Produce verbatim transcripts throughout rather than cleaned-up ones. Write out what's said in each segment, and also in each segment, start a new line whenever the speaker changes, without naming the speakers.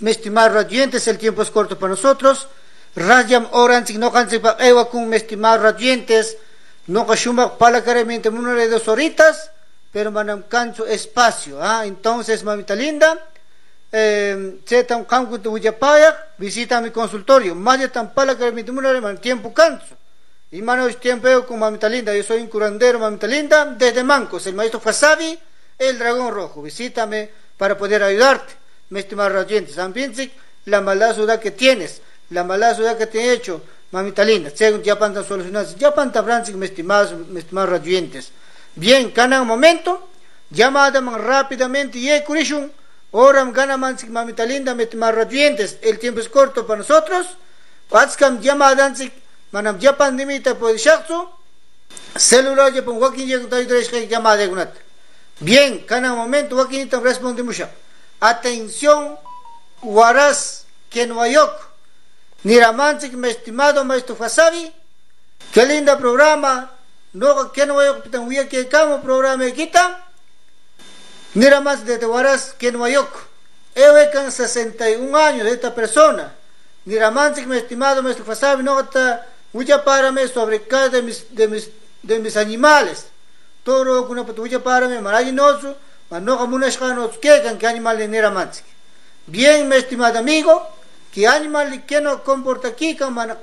mi estimado radiantes, el tiempo es corto para nosotros. Rayam oran si no canse pa ewa con mi estimado radiantes, no kashuma pala caramente una de dos horitas, pero manam canso espacio, ¿ah? Entonces, mamita linda, eh, se tan canco tu huyapaya, visita mi consultorio, maya tan pala caramente una de tiempo canso. Y manos tiempo con mamita linda, yo soy un curandero, mamita linda, desde Mancos, el maestro Fasabi, el dragón rojo. Visítame para poder ayudarte, mi estimado radiantes. También la mala ciudad que tienes, la mala ciudad que te he hecho, mamita linda, según ya pantan solucionadas, ya pantan Francis, mis estimados, mis estimados radiantes. Bien, gana un momento, llamada rápidamente, y curishun, oram gana mansik, mamita linda, mis estimados radiantes, el tiempo es corto para nosotros, Watskam llamada, manam ya pandemita por shaksu, celular ya pon wakin ya kutai tres que llamada gunat. Bien, gana un momento, wakin tam responde mucha. Atención, Huaraz, que Nueva York. Niramansik, mi estimado maestro Fasabi, qué linda programa, no que Nueva York tan huía que camo programa quita. Niramans de Huaraz, que Nueva York. Ewekan sesenta y un años de esta persona. Niramansik, mi estimado maestro Fasabi, no está huya párame sobre cada de mis de mis de mis animales. Toro kuna patu huya párame marayinoso, mano como una escanos que can que animal de Niramansik. Bien, mi estimado amigo, que animal que no comporta aquí,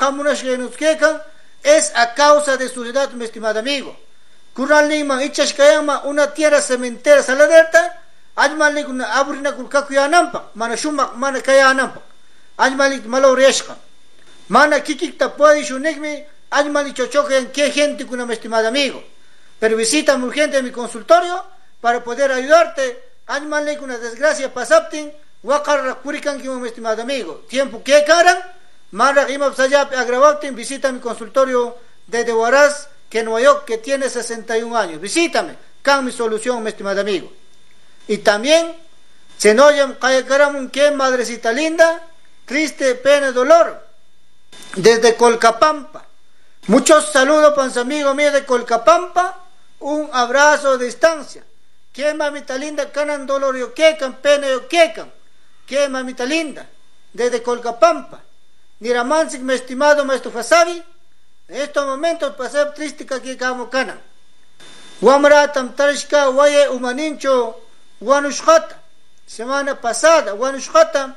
es a causa de su edad, mi estimado amigo. Kural Nima, Ichashkayama, una tierra cementera saladerta, animal ni una aburina kulkakuya nampa, mana shumak, mana kaya nampa, animal malo reshka, mana kikikta puede shunigmi, animal y chochoque en qué gente con mi estimado amigo. Pero visita urgente en mi consultorio para poder ayudarte, animal ni una desgracia pasaptin. Wakar Kurikan, mi estimado amigo. Tiempo que caran, Mara Imab Sayap agravante, visita mi consultorio desde Huaraz, que Nueva York, que tiene sesenta y un años. Visítame, can mi solución, mi estimado amigo. Y también, se noyan Kayakaramun, que madrecita linda, triste, pena, dolor, desde Colcapampa. Muchos saludos para su amigo mío de Colcapampa, un abrazo de distancia. Que mamita linda, canan dolor yo quecan, pena yo quecan. Que mamita linda, desde Colcapampa, Niramansik, mi estimado maestro Fasabi, en estos momentos pasé triste que camo cana. Wamra tamtarishka waye umanincho wanushkata. Semana pasada, wanushkata,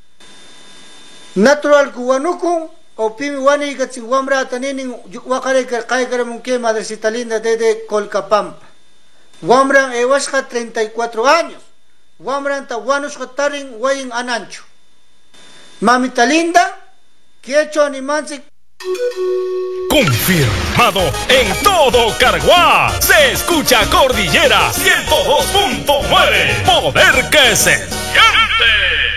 natural kuwanuku, o pimi wani gatsin wamra taninin wakare kaikaramun que madrecita linda desde Colcapampa. Wamra ewashka treinta y cuatro años. Wamranta Wanush Tarin Wayin Anancho. Mamita linda, que hecho animansi.
Confirmado en todo Carguá. Se escucha Cordillera ciento dos punto nueve. Poder que se siente.